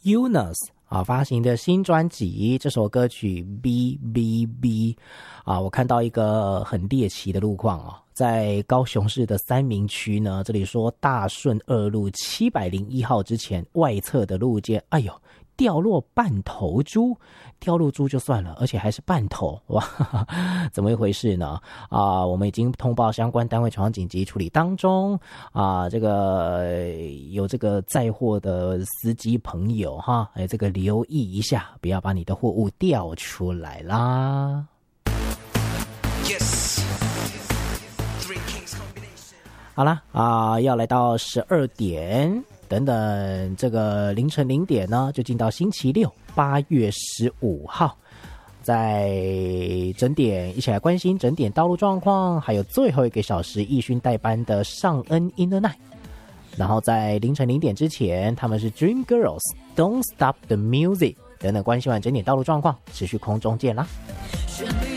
Eunice 啊发行的新专辑，这首歌曲 BBB 啊，我看到一个很猎奇的路况哦，在高雄市的三民区呢，这里说大顺二路701号之前外侧的路肩，哎呦，掉落半头猪，掉落猪就算了，而且还是半头，哇，怎么一回事呢？啊，我们已经通报相关单位，传紧急处理当中啊。这个有这个载货的司机朋友哈，这个留意一下，不要把你的货物掉出来啦。Yes. 好啦啊，要来到12点。等等，这个凌晨0点呢，就进到星期六8月15号，在整点一起来关心整点道路状况，还有最后1个小时义勋代班的尚恩 in the night。然后在凌晨0点之前，他们是 Dream Girls Don't Stop the Music。等等关心完整点道路状况，持续空中见啦。